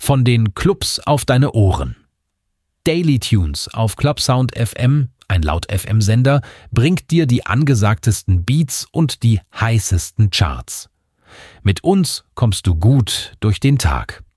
Von den Clubs auf deine Ohren. Daily Tunes auf Clubsound FM, ein Laut-FM-Sender, bringt dir die angesagtesten Beats und die heißesten Charts. Mit uns kommst du gut durch den Tag.